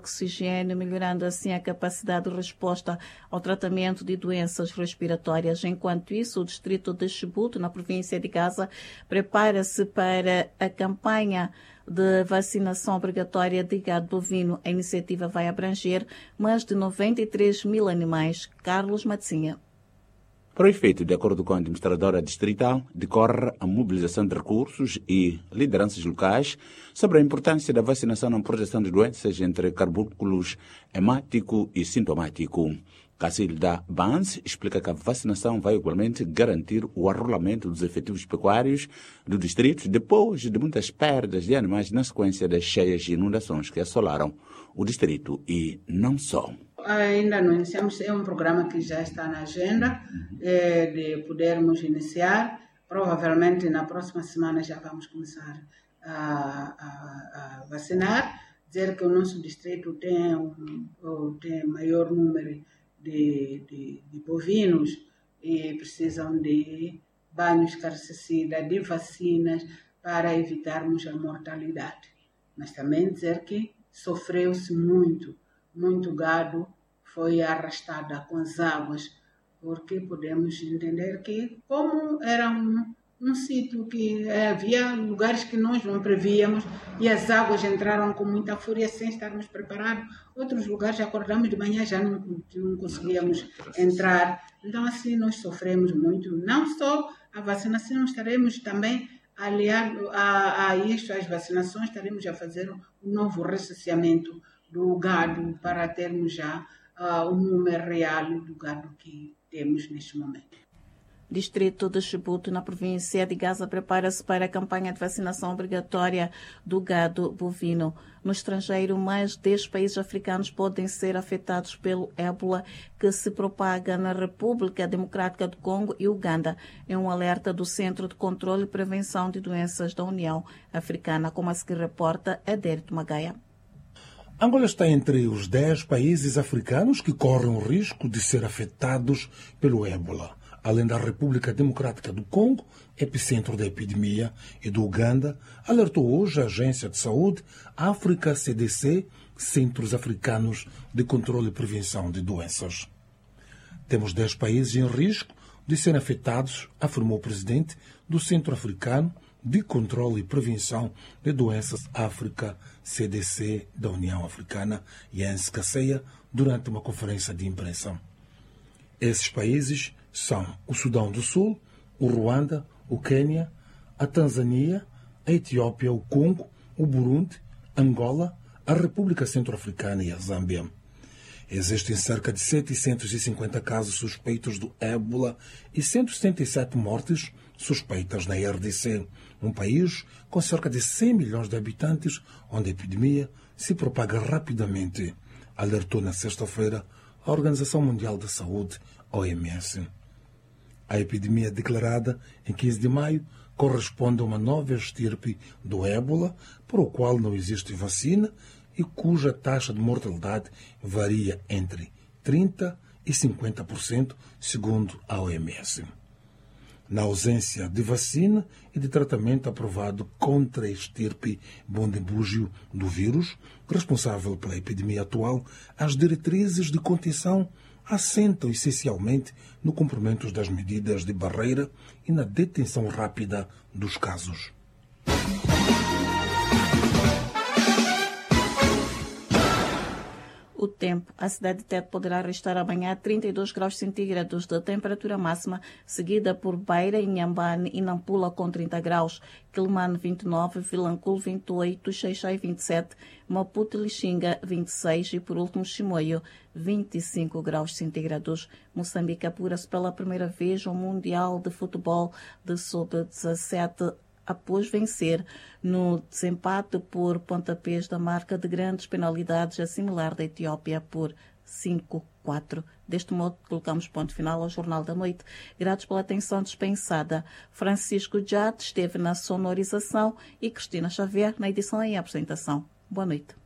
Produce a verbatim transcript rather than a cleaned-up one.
oxigênio, melhorando assim a capacidade de resposta ao tratamento de doenças respiratórias. Enquanto isso, o distrito de Chibouto, na província de Gaza, prepara-se para a campanha de vacinação obrigatória de gado bovino. A iniciativa vai abranger mais de noventa e três mil animais. Carlos Matzinha. Para o efeito, de acordo com a administradora distrital, decorre a mobilização de recursos e lideranças locais sobre a importância da vacinação na proteção de doenças entre carbúnculos hemático e sintomático. Cacilda Banz explica que a vacinação vai igualmente garantir o arrolamento dos efetivos pecuários do distrito depois de muitas perdas de animais na sequência das cheias e inundações que assolaram o distrito e não só. Ainda não iniciamos, é um programa que já está na agenda é, de podermos iniciar. Provavelmente na próxima semana já vamos começar a, a, a vacinar. Dizer que o nosso distrito tem um tem maior número de, de, de bovinos e precisam de banhos carcicida, de vacinas para evitarmos a mortalidade. Mas também dizer que sofreu-se muito. Muito gado foi arrastada com as águas, porque podemos entender que, como era um, um sítio que havia lugares que nós não prevíamos e as águas entraram com muita fúria sem estarmos preparados, outros lugares acordamos de manhã já não, não conseguíamos entrar. Então assim nós sofremos muito, não só a vacinação, estaremos também aliado a, a isto, às vacinações, estaremos a fazer um novo recenseamento do gado para termos já uh, o número real do gado que temos neste momento. Distrito de Chibouto, na província de Gaza, prepara-se para a campanha de vacinação obrigatória do gado bovino. No estrangeiro, mais dez países africanos podem ser afetados pelo ébola que se propaga na República Democrática do Congo e Uganda. É um alerta do Centro de Controle e Prevenção de Doenças da União Africana, como a seguir reporta Adérito Magaia. Angola está entre os dez países africanos que correm o risco de ser afetados pelo ébola. Além da República Democrática do Congo, epicentro da epidemia, e do Uganda, alertou hoje a Agência de Saúde África C D C, Centros Africanos de Controle e Prevenção de Doenças. Temos dez países em risco de serem afetados, afirmou o presidente do Centro Africano de Controle e Prevenção de Doenças África C D C da União Africana, Jens Kaseya, durante uma conferência de imprensa. Esses países são o Sudão do Sul, o Ruanda, o Quênia, a Tanzânia, a Etiópia, o Congo, o Burundi, Angola, a República Centro-Africana e a Zâmbia. Existem cerca de setecentos e cinquenta casos suspeitos do ébola e cento e setenta e sete mortes suspeitas na R D C, um país com cerca de cem milhões de habitantes, onde a epidemia se propaga rapidamente, alertou na sexta-feira a Organização Mundial da Saúde, O M S. A epidemia declarada em quinze de maio corresponde a uma nova estirpe do ébola, para o qual não existe vacina e cuja taxa de mortalidade varia entre trinta por cento e cinquenta por cento, segundo a O M S. Na ausência de vacina e de tratamento aprovado contra a estirpe bundibúgio do vírus, responsável pela epidemia atual, as diretrizes de contenção assentam essencialmente no cumprimento das medidas de barreira e na detenção rápida dos casos. O tempo. A cidade de Tete poderá registrar amanhã trinta e dois graus centígrados de temperatura máxima, seguida por Beira, Inhambane e Nampula com trinta graus, Quelimane vinte e nove, Vilanculo vinte e oito, Xai-Xai vinte e sete, Maputo e Lixinga vinte e seis e, por último, Chimoio vinte e cinco graus centígrados. Moçambique apura-se pela primeira vez ao Mundial de Futebol de sub dezassete após vencer no desempate por pontapés da marca de grandes penalidades, a similar da Etiópia, por cinco a quatro. Deste modo, colocamos ponto final ao Jornal da Noite. Gratos pela atenção dispensada. Francisco Jade esteve na sonorização e Cristina Xavier na edição e apresentação. Boa noite.